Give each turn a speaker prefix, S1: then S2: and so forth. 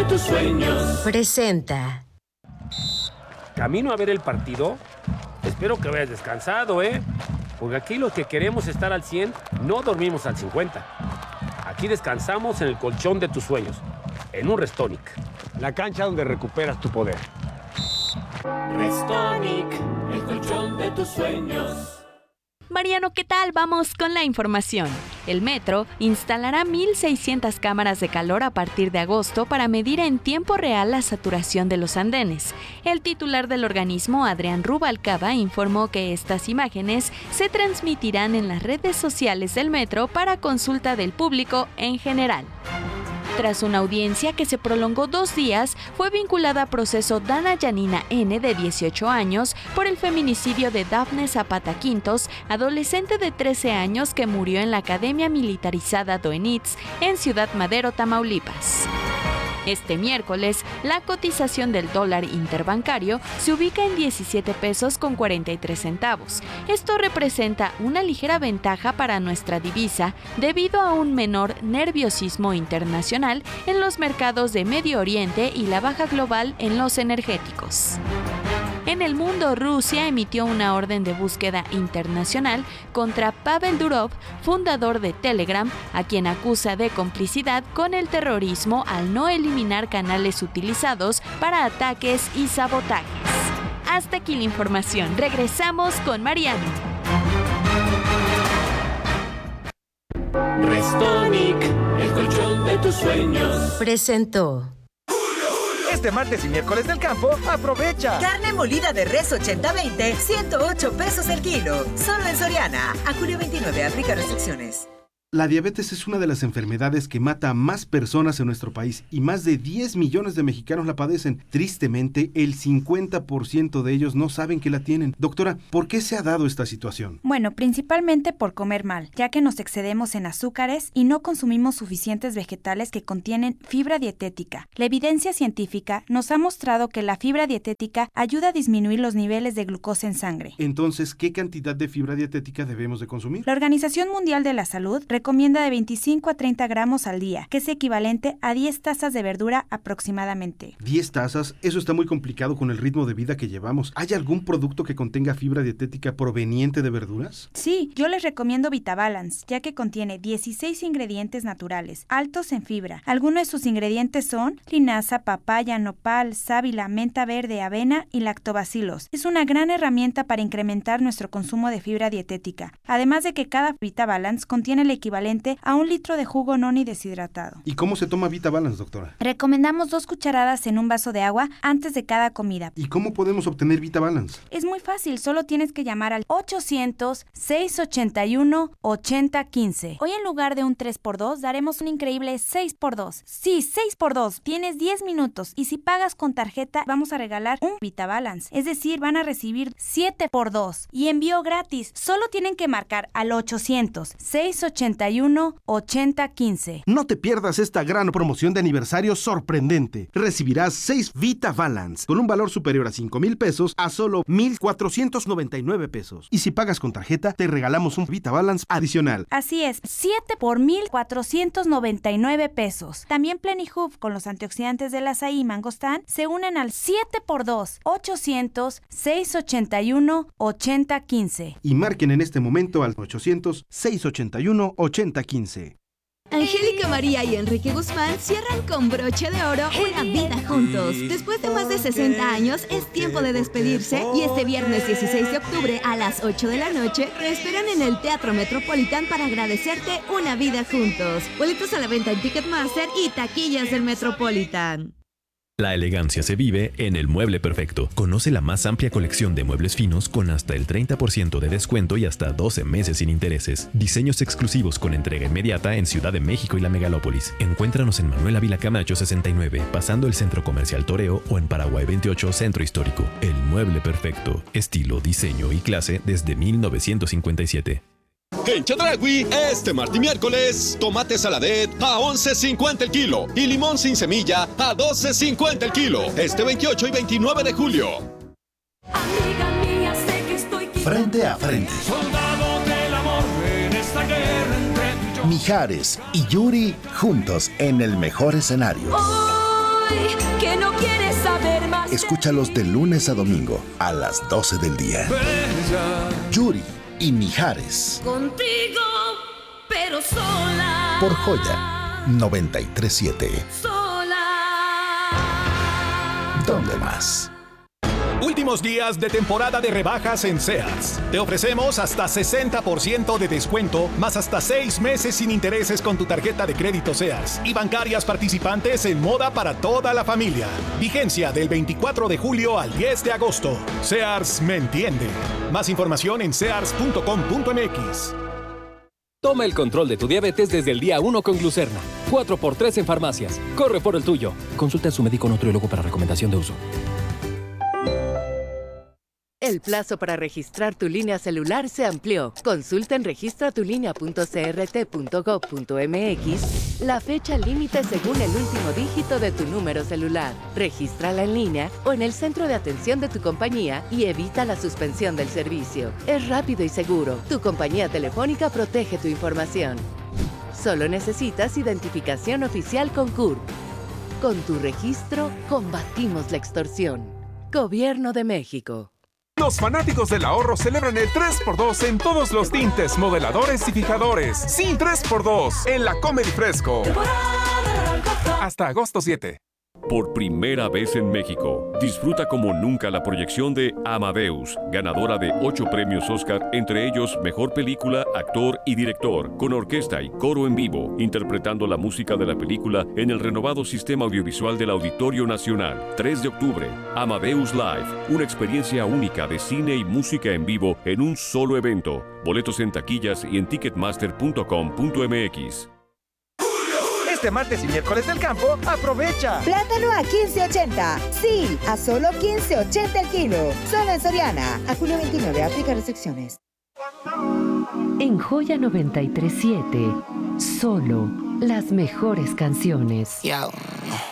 S1: de tus sueños.
S2: Presenta.
S3: Camino a ver el partido. Espero que vayas descansado, porque aquí los que queremos estar al 100 no dormimos al 50. Aquí descansamos en el colchón de tus sueños, en un Restonic.
S4: La cancha donde recuperas tu poder.
S1: Restonic, el colchón de tus sueños.
S5: Mariano, ¿qué tal? Vamos con la información. El metro instalará 1,600 cámaras de calor a partir de agosto para medir en tiempo real la saturación de los andenes. El titular del organismo, Adrián Rubalcaba, informó que estas imágenes se transmitirán en las redes sociales del metro para consulta del público en general. Tras una audiencia que se prolongó 2 días, fue vinculada a proceso Dana Yanina N., de 18 años, por el feminicidio de Dafne Zapata Quintos, adolescente de 13 años que murió en la Academia Militarizada Doenitz, en Ciudad Madero, Tamaulipas. Este miércoles, la cotización del dólar interbancario se ubica en 17 pesos con 43 centavos. Esto representa una ligera ventaja para nuestra divisa debido a un menor nerviosismo internacional en los mercados de Medio Oriente y la baja global en los energéticos. En el mundo, Rusia emitió una orden de búsqueda internacional contra Pavel Durov, fundador de Telegram, a quien acusa de complicidad con el terrorismo al no eliminar canales utilizados para ataques y sabotajes. Hasta aquí la información. Regresamos con Mariano.
S1: Restonic, el colchón de tus sueños.
S2: Presentó.
S6: Este martes y miércoles del campo, aprovecha.
S7: Carne molida de res 80-20, 108 pesos el kilo. Solo en Soriana. A julio 29, aplica restricciones.
S8: La diabetes es una de las enfermedades que mata a más personas en nuestro país y más de 10 millones de mexicanos la padecen. Tristemente, el 50% de ellos no saben que la tienen. Doctora, ¿por qué se ha dado esta situación?
S9: Bueno, principalmente por comer mal, ya que nos excedemos en azúcares y no consumimos suficientes vegetales que contienen fibra dietética. La evidencia científica nos ha mostrado que la fibra dietética ayuda a disminuir los niveles de glucosa en sangre.
S8: Entonces, ¿qué cantidad de fibra dietética debemos de consumir?
S9: La Organización Mundial de la Salud recomienda de 25 a 30 gramos al día, que es equivalente a 10 tazas de verdura aproximadamente.
S8: 10 tazas, eso está muy complicado con el ritmo de vida que llevamos. ¿Hay algún producto que contenga fibra dietética proveniente de verduras?
S9: Sí, yo les recomiendo VitaBalance, ya que contiene 16 ingredientes naturales, altos en fibra. Algunos de sus ingredientes son linaza, papaya, nopal, sábila, menta verde, avena y lactobacilos. Es una gran herramienta para incrementar nuestro consumo de fibra dietética, además de que cada VitaBalance contiene el equivalente a 1 litro de jugo noni deshidratado.
S8: ¿Y cómo se toma VitaBalance, doctora?
S9: Recomendamos 2 cucharadas en un vaso de agua antes de cada comida.
S8: ¿Y cómo podemos obtener VitaBalance?
S9: Es muy fácil, solo tienes que llamar al 800-681-8015. Hoy en lugar de un 3x2 daremos un increíble 6x2. Sí, 6x2, tienes 10 minutos y si pagas con tarjeta vamos a regalar un VitaBalance. Es decir, van a recibir 7x2 y envío gratis. Solo tienen que marcar al 800-681-8015.
S8: No te pierdas esta gran promoción de aniversario sorprendente. Recibirás 6 VitaBalance con un valor superior a 5,000 pesos a solo 1,499 pesos. Y si pagas con tarjeta, te regalamos un VitaBalance adicional.
S9: Así es, 7 por 1,499 pesos. También Plenihub con los antioxidantes del azaí y mangostán se unen al 7x2. 800-681-8015.
S8: Y marquen en este momento al 800-681-8015.
S10: Angélica María y Enrique Guzmán cierran con broche de oro una vida juntos. Después de más de 60 años, es tiempo de despedirse y este viernes 16 de octubre a las 8 de la noche te esperan en el Teatro Metropolitan para agradecerte una vida juntos. Boletos a la venta en Ticketmaster y taquillas del Metropolitan.
S11: La elegancia se vive en El Mueble Perfecto. Conoce la más amplia colección de muebles finos con hasta el 30% de descuento y hasta 12 meses sin intereses. Diseños exclusivos con entrega inmediata en Ciudad de México y la Megalópolis. Encuéntranos en Manuel Ávila Camacho 69, pasando el Centro Comercial Toreo, o en Paraguay 28, Centro Histórico. El Mueble Perfecto. Estilo, diseño y clase desde 1957.
S12: En Chedraui, este martes y miércoles, tomate saladet a 11.50 el kilo y limón sin semilla a 12.50 el kilo. Este 28 y 29 de julio.
S1: Amiga mía, sé que estoy
S13: Frente a frente.
S1: soldado del amor en esta guerra entre tú y yo.
S13: Mijares y Yuri juntos en el mejor escenario.
S1: Hoy
S13: hoy que no quieres saber más.
S14: Escúchalos de lunes a domingo a las 12 del día. Yuri y Mijares.
S13: Contigo, pero sola.
S14: Por Joya 93.7.
S13: Sola.
S14: ¿Dónde más?
S15: Últimos días de temporada de rebajas en Sears. Te ofrecemos hasta 60% de descuento, más hasta 6 meses sin intereses con tu tarjeta de crédito Sears y bancarias participantes en moda para toda la familia. Vigencia del 24 de julio al 10 de agosto. Sears me entiende. Más información en sears.com.mx.
S16: Toma el control de tu diabetes desde el día 1 con Glucerna. 4x3 en farmacias. Corre por el tuyo. Consulta a su médico nutriólogo para recomendación de uso.
S2: El plazo para registrar tu línea celular se amplió. Consulta en registratulinea.crt.gov.mx la fecha límite según el último dígito de tu número celular. Regístrala en línea o en el centro de atención de tu compañía y evita la suspensión del servicio. Es rápido y seguro. Tu compañía telefónica protege tu información. Solo necesitas identificación oficial con CURP. Con tu registro, combatimos la extorsión. Gobierno de México.
S17: Los fanáticos del ahorro celebran el 3x2 en todos los tintes, modeladores y fijadores. Sí, 3x2 en la Comedy Fresco. Hasta agosto 7.
S18: Por primera vez en México, disfruta como nunca la proyección de Amadeus, ganadora de 8 premios Oscar, entre ellos Mejor Película, Actor y Director, con orquesta y coro en vivo, interpretando la música de la película en el renovado sistema audiovisual del Auditorio Nacional. 3 de octubre, Amadeus Live, una experiencia única de cine y música en vivo en un solo evento. Boletos en taquillas y en ticketmaster.com.mx.
S6: Este martes y miércoles del campo, aprovecha.
S7: Plátano a 15.80. Sí, a solo 15.80 el kilo. Solo en Soriana. A julio 29, aplica restricciones.
S2: En Joya 93.7, solo las mejores canciones.
S19: Yo.